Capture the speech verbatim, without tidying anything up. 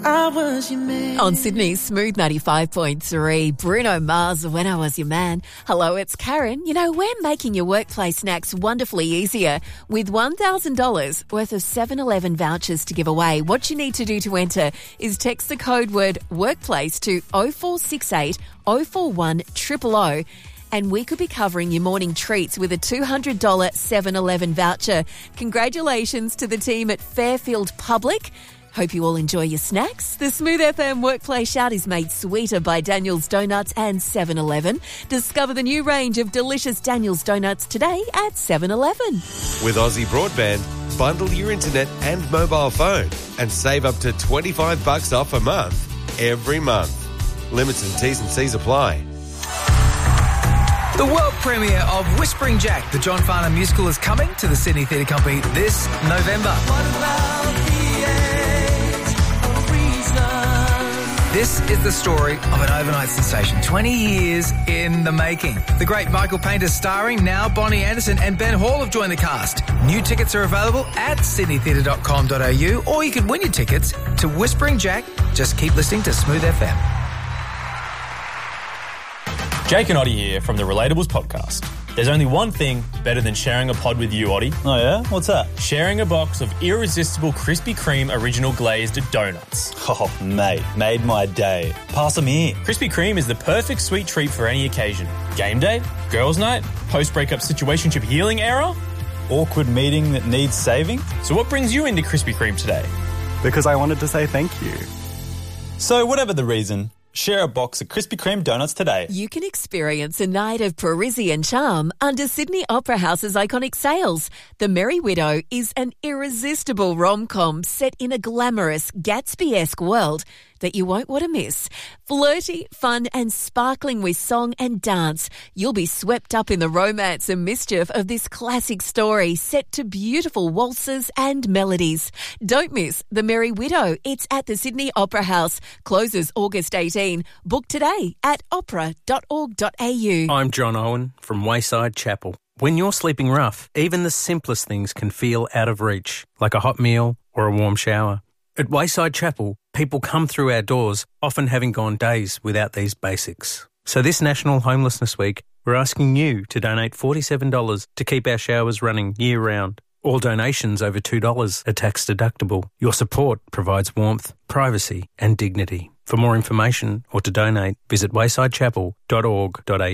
I was your man. On Sydney's Smooth ninety-five point three, Bruno Mars, When I Was Your Man. Hello, it's Karen. You know, we're making your workplace snacks wonderfully easier with one thousand dollars worth of seven eleven vouchers to give away. What you need to do to enter is text the code word workplace to oh four six eight, oh four one, zero zero zero. And we could be covering your morning treats with a two hundred dollars seven eleven voucher. Congratulations to the team at Fairfield Public. Hope you all enjoy your snacks. The Smooth F M Workplace Shout is made sweeter by Daniel's Donuts and seven eleven. Discover the new range of delicious Daniel's Donuts today at seven eleven. With Aussie Broadband, bundle your internet and mobile phone and save up to twenty-five bucks off a month every month. Limits and T's and C's apply. The world premiere of Whispering Jack, the John Farnham musical, is coming to the Sydney Theatre Company this November. What about the age of reason? This is the story of an overnight sensation, twenty years in the making. The great Michael Painter starring, now Bonnie Anderson and Ben Hall have joined the cast. New tickets are available at sydney theatre dot com dot a u, or you can win your tickets to Whispering Jack. Just keep listening to Smooth F M. Jake and Oddie here from the Relatables podcast. There's only one thing better than sharing a pod with you, Oddie. Oh yeah? What's that? Sharing a box of irresistible Krispy Kreme original glazed donuts. Oh, mate, made my day. Pass them here. Krispy Kreme is the perfect sweet treat for any occasion. Game day, girls' night, post-breakup situationship healing era. Awkward meeting that needs saving. So what brings you into Krispy Kreme today? Because I wanted to say thank you. So whatever the reason, share a box of Krispy Kreme donuts today. You can experience a night of Parisian charm under Sydney Opera House's iconic sails. The Merry Widow is an irresistible rom-com set in a glamorous Gatsby-esque world that you won't want to miss. Flirty, fun and sparkling with song and dance. You'll be swept up in the romance and mischief of this classic story set to beautiful waltzes and melodies. Don't miss The Merry Widow. It's at the Sydney Opera House. Closes August eighteenth. Book today at opera dot org dot a u. I'm John Owen from Wayside Chapel. When you're sleeping rough, even the simplest things can feel out of reach, like a hot meal or a warm shower. At Wayside Chapel, people come through our doors, often having gone days without these basics. So this National Homelessness Week, we're asking you to donate forty-seven dollars to keep our showers running year-round. All donations over two dollars are tax deductible. Your support provides warmth, privacy and dignity. For more information or to donate, visit wayside chapel dot org dot a u.